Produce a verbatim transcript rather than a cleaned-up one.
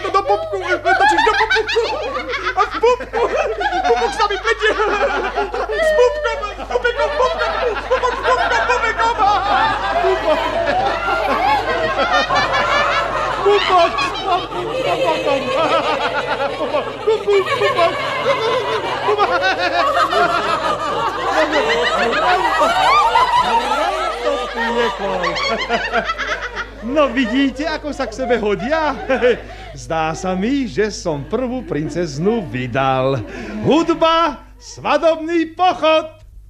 to do pupku, točíš do pupku. A v pupku, pupuk sa mi pletie. S pupkom, s pupekom, pupkom, pupok, s pupkom, pupekom. Pupok. Pupok. Pupok. Pupok. Pupok. No vidíte, ako sa k sebe hodia? Zdá sa mi, že som prvú princeznu vydal. Hudba, svadobný pochod.